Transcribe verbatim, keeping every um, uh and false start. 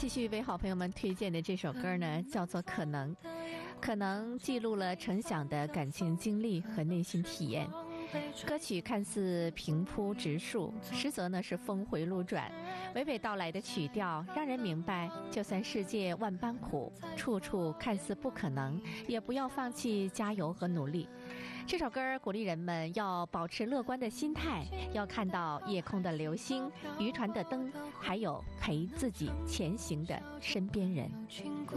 继续为好朋友们推荐的这首歌呢，叫做《可能》，可能记录了陈响的感情经历和内心体验。歌曲看似平铺直述，实则呢是峰回路转，娓娓道来的曲调让人明白，就算世界万般苦，处处看似不可能，也不要放弃加油和努力。这首歌鼓励人们要保持乐观的心态，要看到夜空的流星、渔船的灯，还有陪自己前行的身边人。